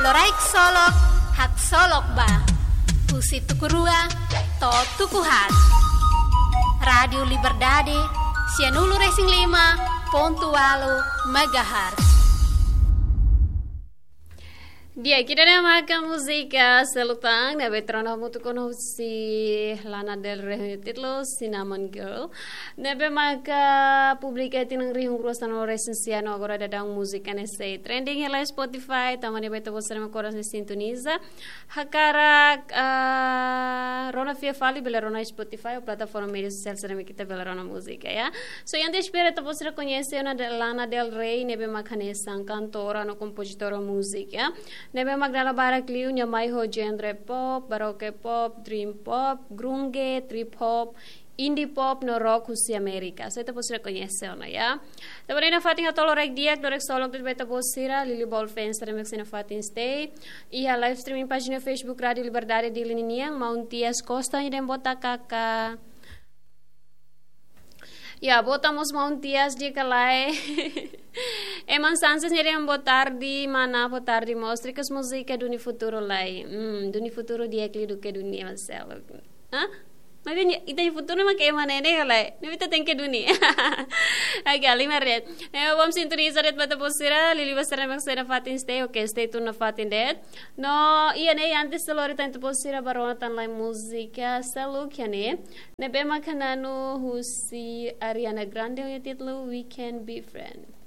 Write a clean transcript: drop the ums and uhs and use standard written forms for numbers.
Loraik solok, hak solok ba. Pusi tukurua, to tukuhat. Radio Liberdade, Sianulu Racing 5.8 MHz. Dia kita namakan musika selutang na veterana mutu kono si Lana Del Rey titlo Cinnamon Girl na be maka publika tinang rihung ruasan resensiano agora dadang musika nesse trending hela Spotify tamani beto bosana koras ne sintoniza hakara rona fia fali bela rona Spotify o plataforma media social serem kita bela rona musika ya so yande espera to bosana conhece una de Lana Del Rey ne be maka nessa cantora no compositora música Nebe Magdala Barakliu nyamai ho genre pop, baroque pop, dream pop, grunge, trip hop, indie pop no rock husi Amerika. So ito po sila konyese ona ya. Tapos na fating atolo rek diak dorek solok dit beta bosira Lily Ball fans remek sina fating stay. Iya live streaming pagina Facebook Radio Liberdade di Lininiang Mauntias Costa den bota kaka. Ya, botamos Mauntias di kalai. Eman sanses nere botar di mana botar di mostricas música do futuro lai. Do futuro dia que duke dunia masel. Hã? Mas ita futuro mak emane ne kalai. Ne vita tem que dunia. Agak ali maret. Vamos sintonizar et bata posira Lili basara mak sera fatin stay okay stay tu na fatin det. No iya ne antes selori tanto posira barona tan lai música saluk ya ne. Ne be makananu husi Ariana Grande o titlo We Can Be Friends.